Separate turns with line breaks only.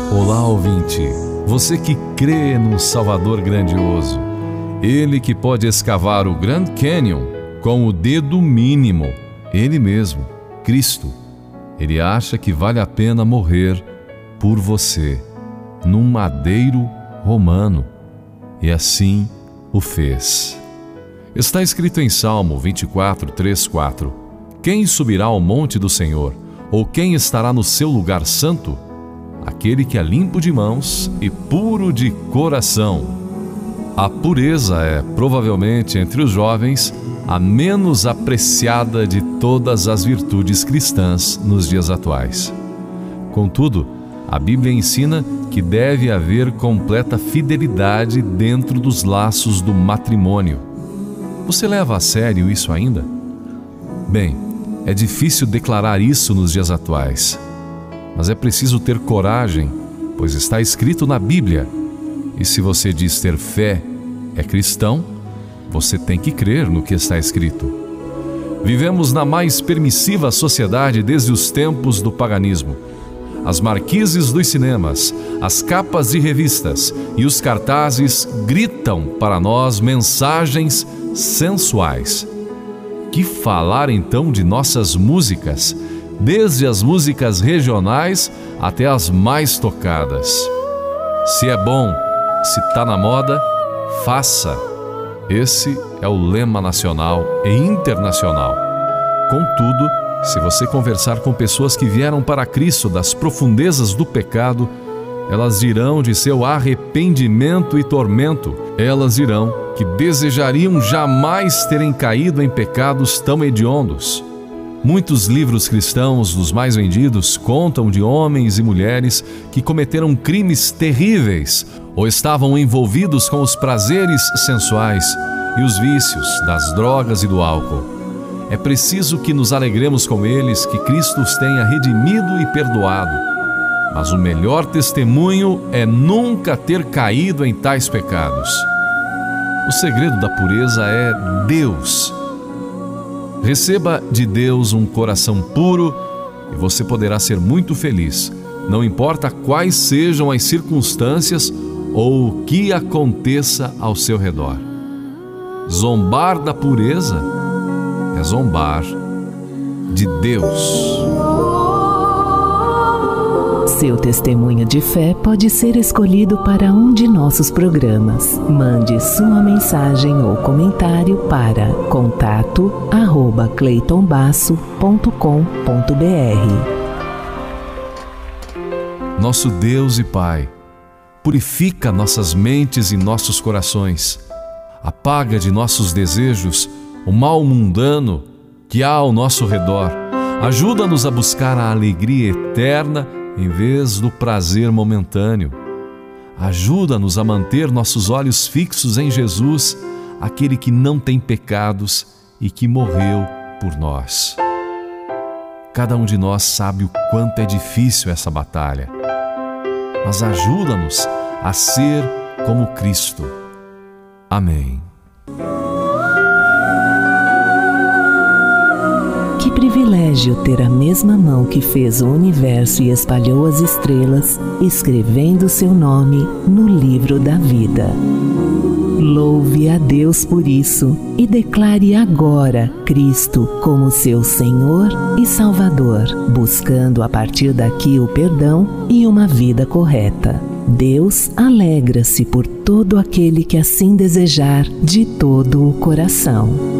Olá, ouvinte, você que crê num Salvador grandioso, Ele que pode escavar o Grand Canyon com o dedo mínimo, Ele mesmo, Cristo. Ele acha que vale a pena morrer por você, num madeiro romano, e assim o fez. Está escrito em Salmo 24, 3, 4: Quem subirá ao monte do Senhor, ou quem estará no seu lugar santo? Aquele que é limpo de mãos e puro de coração. A pureza é, provavelmente, entre os jovens, a menos apreciada de todas as virtudes cristãs nos dias atuais. Contudo, a Bíblia ensina que deve haver completa fidelidade dentro dos laços do matrimônio. Você leva a sério isso ainda? Bem, é difícil declarar isso nos dias atuais. Mas é preciso ter coragem, pois está escrito na Bíblia. E se você diz ter fé, é cristão, você tem que crer no que está escrito. Vivemos na mais permissiva sociedade desde os tempos do paganismo. As marquises dos cinemas, as capas de revistas e os cartazes gritam para nós mensagens sensuais. Que falar então de nossas músicas, desde as músicas regionais até as mais tocadas. Se é bom, se está na moda, faça. Esse é o lema nacional e internacional. Contudo, se você conversar com pessoas que vieram para Cristo das profundezas do pecado, elas dirão de seu arrependimento e tormento. Elas dirão que desejariam jamais terem caído em pecados tão hediondos. Muitos livros cristãos, dos mais vendidos, contam de homens e mulheres que cometeram crimes terríveis ou estavam envolvidos com os prazeres sensuais e os vícios das drogas e do álcool. É preciso que nos alegremos com eles, que Cristo os tenha redimido e perdoado. Mas o melhor testemunho é nunca ter caído em tais pecados. O segredo da pureza é Deus. Receba de Deus um coração puro e você poderá ser muito feliz, não importa quais sejam as circunstâncias ou o que aconteça ao seu redor. Zombar da pureza é zombar de Deus.
Seu testemunho de fé pode ser escolhido para um de nossos programas. Mande sua mensagem ou comentário para contato@cleitonbasso.com.br.
Nosso Deus e Pai, purifica nossas mentes e nossos corações. Apaga de nossos desejos o mal mundano que há ao nosso redor. Ajuda-nos a buscar a alegria eterna em vez do prazer momentâneo. Ajuda-nos a manter nossos olhos fixos em Jesus, aquele que não tem pecados e que morreu por nós. Cada um de nós sabe o quanto é difícil essa batalha, mas ajuda-nos a ser como Cristo. Amém.
Que privilégio ter a mesma mão que fez o universo e espalhou as estrelas, escrevendo seu nome no livro da vida. Louve a Deus por isso e declare agora Cristo como seu Senhor e Salvador, buscando a partir daqui o perdão e uma vida correta. Deus alegra-se por todo aquele que assim desejar de todo o coração.